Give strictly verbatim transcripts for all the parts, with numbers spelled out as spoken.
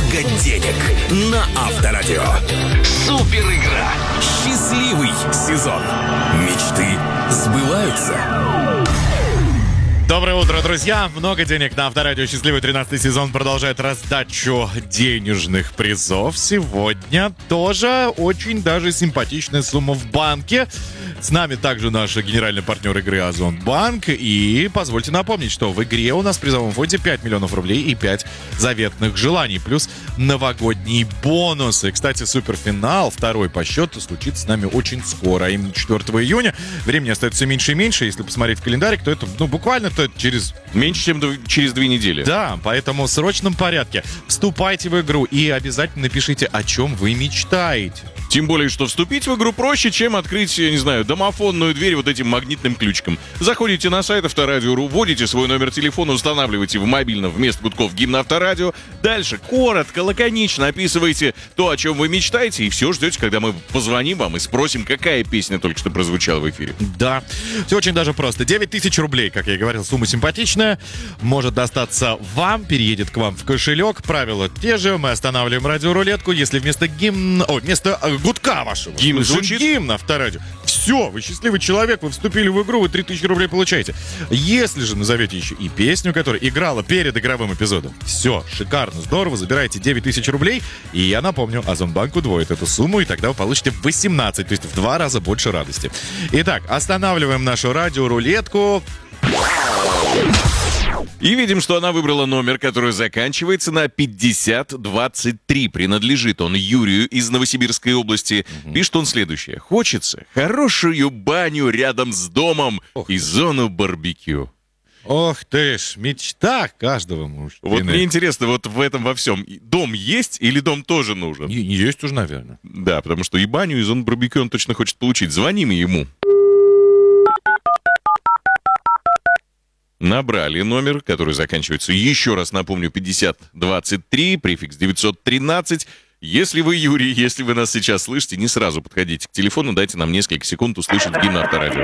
много денег на Авторадио. Супер игра. Счастливый сезон. Мечты сбываются. Доброе утро, друзья! Много денег на Авторадио. Счастливый тринадцатый сезон продолжает раздачу денежных призов. Сегодня тоже очень даже симпатичная сумма в банке. С нами также наш генеральный партнер игры Озонбанк. И позвольте напомнить, что в игре у нас в призовом фонде пять миллионов рублей и пять заветных желаний. Плюс новогодние бонусы. Кстати, суперфинал, второй по счету, случится с нами очень скоро. А именно четвёртого июня. Времени остается все меньше и меньше. Если посмотреть в календарик, то это, ну, буквально то это через... Меньше, чем через две недели. Да, поэтому в срочном порядке вступайте в игру и обязательно напишите, о чем вы мечтаете. Тем более, что вступить в игру проще, чем открыть, я не знаю, домофонную дверь вот этим магнитным ключиком. Заходите на сайт Авторадио.ру, вводите свой номер телефона, устанавливаете в мобильном вместо гудков гимн Авторадио. Дальше коротко, лаконично описываете то, о чем вы мечтаете, и все ждете, когда мы позвоним вам и спросим, какая песня только что прозвучала в эфире. Да, все очень даже просто. девять тысяч рублей, как я и говорил, сумма симпатичная. Может достаться вам, переедет к вам в кошелек. Правила те же. Мы останавливаем радиорулетку. Если вместо гимна... О, вместо гудка вашего. Гимн звучит? Гимн Авторадио. Все, вы счастливый человек, вы вступили в игру, вы три тысячи рублей получаете. Если же назовете еще и песню, которая играла перед игровым эпизодом, все, шикарно, здорово, забираете девять тысяч рублей. И я напомню, Озонбанк удвоит эту сумму, и тогда вы получите восемнадцать, то есть в два раза больше радости. Итак, останавливаем нашу радиорулетку. И видим, что она выбрала номер, который заканчивается на пятьдесят двадцать три. Принадлежит он Юрию из Новосибирской области. Угу. Пишет он следующее. Хочется хорошую баню рядом с домом Ох. и зону барбекю. Ох ты ж, мечта каждого мужчины. Вот мне интересно, вот в этом во всем, дом есть или дом тоже нужен? Не, не есть уже, наверное. Да, потому что и баню, и зону барбекю он точно хочет получить. Звоним ему. Набрали номер, который заканчивается, еще раз напомню, пятьдесят двадцать три, префикс девятьсот тринадцать. Если вы, Юрий, если вы нас сейчас слышите, не сразу подходите к телефону, дайте нам несколько секунд услышать гимн Авторадио.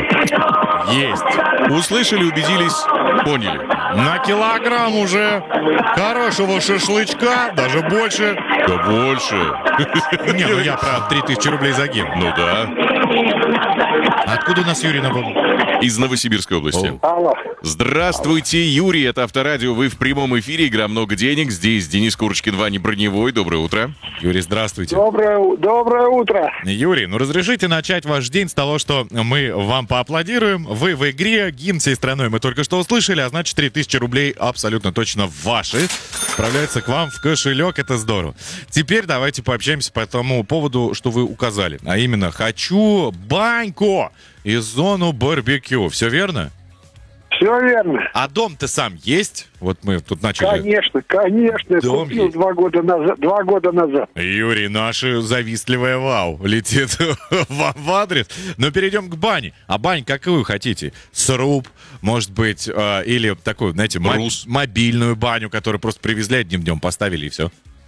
Есть. Услышали, убедились, поняли. На килограмм уже хорошего шашлычка, даже больше. Да больше. Не, ну я про три тысячи рублей за гимн. Ну да. Откуда у нас Юрий набрал? Из Новосибирской области. Алло. Здравствуйте, Юрий, это Авторадио, вы в прямом эфире, игра «Много денег». Здесь Денис Курочкин, Ваня Броневой. Доброе утро. Юрий, здравствуйте. Доброе, доброе утро. Юрий, ну разрешите начать ваш день с того, что мы вам поаплодируем. Вы в игре, гимн всей страной мы только что услышали, а значит три тысячи рублей абсолютно точно ваши. Отправляются к вам в кошелек, это здорово. Теперь давайте пообщаемся по тому поводу, что вы указали. А именно, хочу баньку и зону барбекю. Все верно? Все верно. А дом-то сам есть? Вот мы тут начали... Конечно, конечно. Дом Купил есть. два года назад. Два года назад. Юрий, наша завистливая вау летит вам в адрес. Но перейдем к бане. А бань какую хотите? Сруб, может быть, э, или такую, знаете, мо- мобильную баню, которую просто привезли одним днем, поставили и все?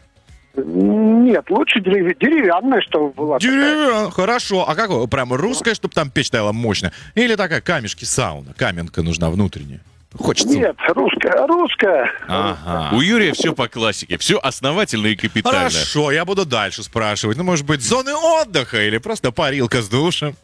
Нет, лучше дерев... деревянная, чтобы была. Деревянная, хорошо. А какое? Прям русская, чтобы там печь стояла мощная? Или такая камешки сауна? Каменка нужна внутренняя? Хочется. Нет, русская, русская. Ага. У Юрия все по классике, все основательно и капитально. Хорошо, я буду дальше спрашивать. Ну, может быть, зоны отдыха или просто парилка с душем?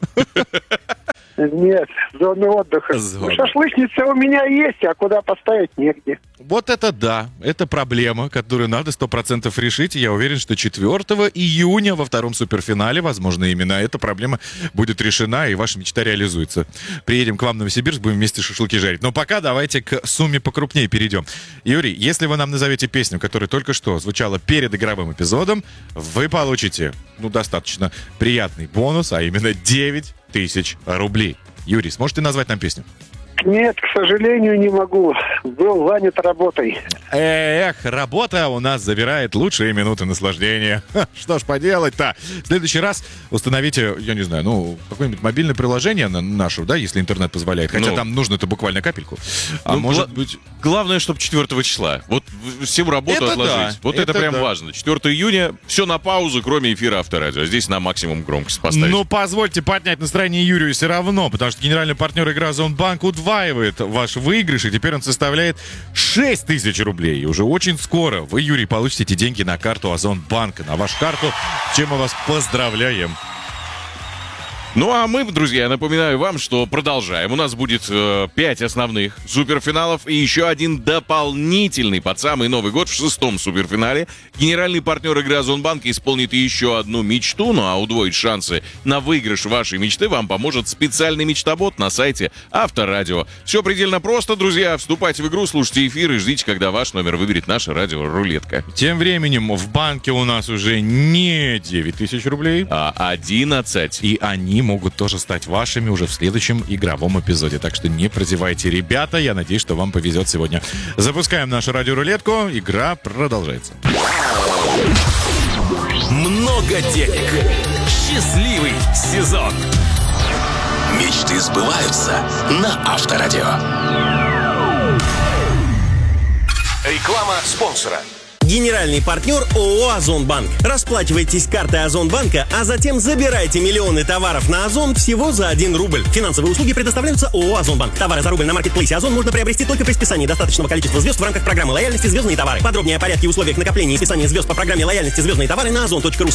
Нет, зоны отдыха. Зона. Шашлычница у меня есть, а куда поставить негде. Вот это да, это проблема, которую надо сто процентов решить. И я уверен, что четвёртого июня во втором суперфинале, возможно, именно эта проблема будет решена, и ваша мечта реализуется. Приедем к вам в Новосибирск, будем вместе шашлыки жарить. Но пока давайте к сумме покрупнее перейдем. Юрий, если вы нам назовете песню, которая только что звучала перед игровым эпизодом, вы получите, ну, достаточно приятный бонус, а именно девять тысяч рублей. Юрий, сможете назвать нам песню? Нет, к сожалению, не могу. Был занят работой. Эх, работа у нас забирает лучшие минуты наслаждения. Что ж поделать-то? В следующий раз установите, я не знаю, ну, какое-нибудь мобильное приложение на нашу, да, если интернет позволяет. Хотя ну, там нужно-то буквально капельку. А ну, может гла- быть... Главное, чтобы четвёртого числа. Вот всю работу это отложить. Да, вот это, это прям да. важно. четвёртого июня все на паузу, кроме эфира Авторадио. Здесь на максимум громкость поставить. Ну, позвольте поднять настроение Юрию все равно, потому что генеральный партнер игры Озонбанк удваивает удваивает ваш выигрыш, и теперь он составляет шесть тысяч рублей. И уже очень скоро вы, Юрий, получите эти деньги на карту Озонбанка, на вашу карту, чем мы вас поздравляем. Ну а мы, друзья, напоминаю вам, что продолжаем. У нас будет э, пять основных суперфиналов и еще один дополнительный под самый Новый год в шестом суперфинале. Генеральный партнер игры Озонбанк исполнит еще одну мечту, ну а удвоить шансы на выигрыш вашей мечты вам поможет специальный мечтобот на сайте Авторадио. Все предельно просто, друзья. Вступайте в игру, слушайте эфир и ждите, когда ваш номер выберет наша радиорулетка. Тем временем в банке у нас уже не девять тысяч рублей, А одиннадцать. и они могут тоже стать вашими уже в следующем игровом эпизоде. Так что не прозевайте, ребята. Я надеюсь, что вам повезет сегодня. Запускаем нашу радиорулетку. Игра продолжается. Много денег. Счастливый сезон. Мечты сбываются на Авторадио. Реклама спонсора. Генеральный партнер ООО «Озонбанк». Расплачивайтесь картой Озонбанка, а затем забирайте миллионы товаров на Озон всего за один рубль. Финансовые услуги предоставляются ООО «Озонбанк». Товары за рубль на маркетплейсе Озон можно приобрести только при списании достаточного количества звезд в рамках программы лояльности «Звездные товары». Подробнее о порядке и условиях накопления и списания звезд по программе лояльности «Звездные товары» на озон точка ру.